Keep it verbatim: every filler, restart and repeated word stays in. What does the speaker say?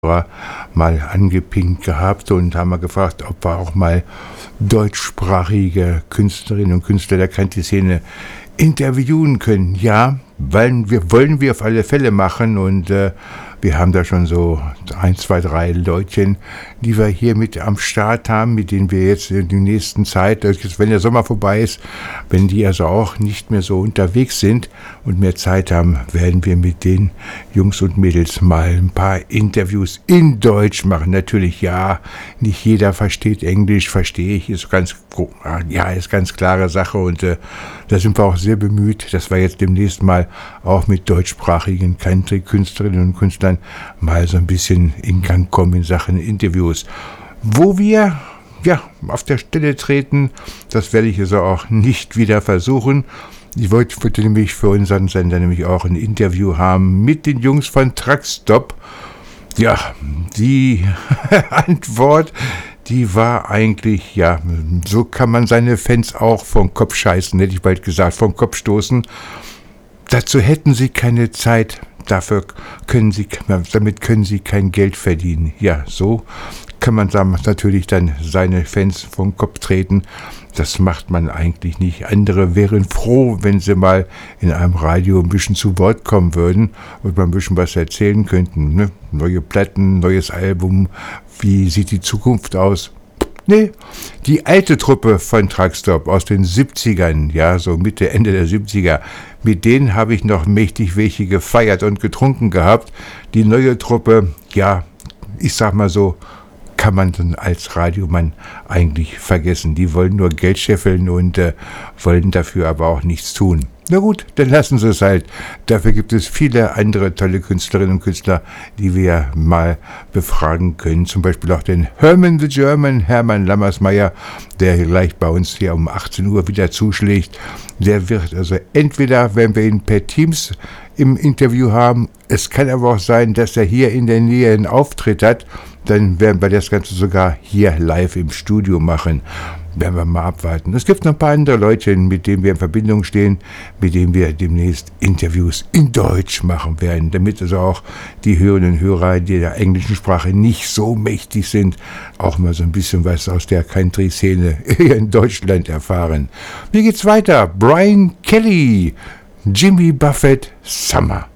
mal angepinkt gehabt und haben mal gefragt, ob wir auch mal deutschsprachige Künstlerinnen und Künstler der Country-Szene interviewen können. Ja, wollen wir, wollen wir auf alle Fälle machen und äh, wir haben da schon so ein, zwei, drei Leutchen, die wir hier mit am Start haben, mit denen wir jetzt in der nächsten Zeit, wenn der Sommer vorbei ist, wenn die also auch nicht mehr so unterwegs sind und mehr Zeit haben, werden wir mit den Jungs und Mädels mal ein paar Interviews in Deutsch machen. Natürlich, ja, nicht jeder versteht Englisch, verstehe ich, ist ganz, ja, ist ganz klare Sache und äh, da sind wir auch sehr bemüht, dass wir jetzt demnächst mal auch mit deutschsprachigen Country-Künstlerinnen und Künstlern mal so ein bisschen in Gang kommen in Sachen Interviews. Wo wir ja auf der Stelle treten, das werde ich also auch nicht wieder versuchen. Ich wollte, wollte nämlich für unseren Sender nämlich auch ein Interview haben mit den Jungs von Truckstop. Ja, die Antwort, die war eigentlich, ja, so kann man seine Fans auch vom Kopf scheißen, hätte ich bald gesagt, vom Kopf stoßen. Dazu hätten sie keine Zeit, dafür können sie, damit können sie kein Geld verdienen. Ja, so kann man dann natürlich dann seine Fans vom Kopf treten. Das macht man eigentlich nicht. Andere wären froh, wenn sie mal in einem Radio ein bisschen zu Wort kommen würden und mal ein bisschen was erzählen könnten. Ne? Neue Platten, neues Album, wie sieht die Zukunft aus? Nee, die alte Truppe von Truckstop aus den siebzigern, ja, so Mitte, Ende der siebziger, mit denen habe ich noch mächtig welche gefeiert und getrunken gehabt. Die neue Truppe, ja, ich sag mal so, kann man dann als Radiomann eigentlich vergessen. Die wollen nur Geld scheffeln und äh, wollen dafür aber auch nichts tun. Na gut, dann lassen Sie es halt. Dafür gibt es viele andere tolle Künstlerinnen und Künstler, die wir mal befragen können. Zum Beispiel auch den Herman the German, Hermann Lammersmeyer, der gleich bei uns hier um achtzehn Uhr wieder zuschlägt. Der wird also entweder, wenn wir ihn per Teams im Interview haben, es kann aber auch sein, dass er hier in der Nähe einen Auftritt hat, dann werden wir das Ganze sogar hier live im Studio machen. Werden wir mal abwarten. Es gibt noch ein paar andere Leute, mit denen wir in Verbindung stehen, mit denen wir demnächst Interviews in Deutsch machen werden, damit also auch die Hörerinnen und Hörer, die der englischen Sprache nicht so mächtig sind, auch mal so ein bisschen was aus der Country-Szene hier in Deutschland erfahren. Wie geht's weiter? Brian Kelly, Jimmy Buffett, Summer.